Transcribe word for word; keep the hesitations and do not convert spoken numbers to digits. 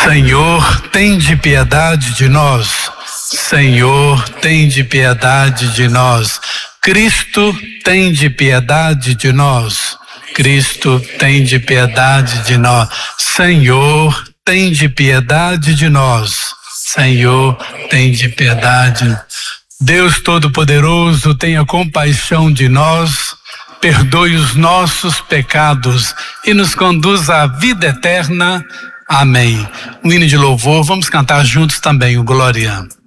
Senhor, tende piedade de nós. Senhor, tende piedade de nós. Cristo, tende piedade de nós. Cristo, tende piedade de nós. Senhor, tende piedade de nós. Senhor, tende piedade. Deus Todo-Poderoso, tenha compaixão de nós, perdoe os nossos pecados e nos conduza à vida eterna. Amém. Um hino de louvor, vamos cantar juntos também o Glória.